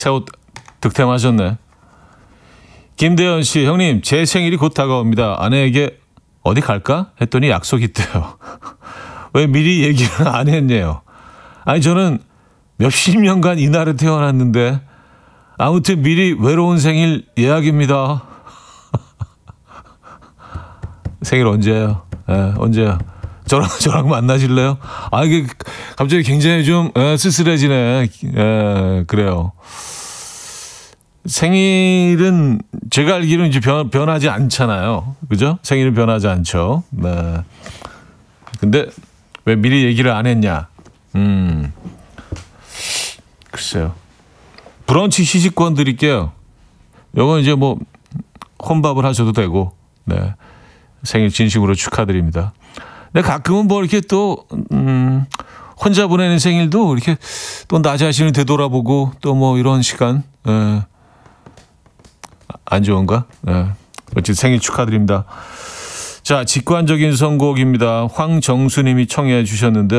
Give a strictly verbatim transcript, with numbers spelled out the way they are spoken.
새우 득템하셨네. 김대현 씨, 형님, 제 생일이 곧 다가옵니다. 아내에게 어디 갈까? 했더니 약속이 있대요. 왜 미리 얘기를 안 했네요. 아니, 저는 몇십 년간 이날에 태어났는데, 아무튼 미리 외로운 생일 예약입니다. 생일 언제예요? 예, 언제요? 저랑, 저랑 만나실래요? 아, 이게 갑자기 굉장히 좀 예, 쓸쓸해지네. 예, 그래요. 생일은 제가 알기로는 이제 변, 변하지 않잖아요. 그죠? 생일은 변하지 않죠. 네. 근데 왜 미리 얘기를 안 했냐? 음. 글쎄요. 브런치 시식권 드릴게요. 요건 이제 뭐 혼밥을 하셔도 되고. 네. 생일 진심으로 축하드립니다. 근데 가끔은 뭐 이렇게 또 음, 혼자 보내는 생일도 이렇게 또 나 자신을 되돌아보고 또 뭐 이런 시간 예. 안 좋은가? 예. 어쨌든 생일 축하드립니다. 자, 직관적인 선곡입니다. 황정수님이 청해 주셨는데